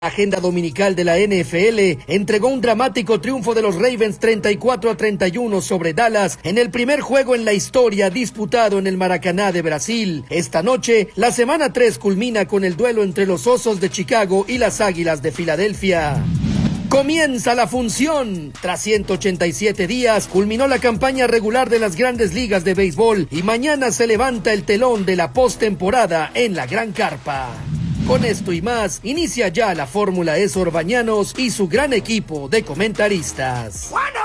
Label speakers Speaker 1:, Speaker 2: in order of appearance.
Speaker 1: Agenda dominical de la NFL entregó un dramático triunfo de los Ravens 34-31 sobre Dallas en el primer juego en la historia disputado en el Maracaná de Brasil. Esta noche, la semana 3 culmina con el duelo entre los Osos de Chicago y las Águilas de Filadelfia. Comienza la función. Tras 187 días, culminó la campaña regular de las Grandes Ligas de Béisbol y mañana se levanta el telón de la postemporada en la Gran Carpa. Con esto y más, inicia ya la Fórmula E Orbañanos y su gran equipo de comentaristas.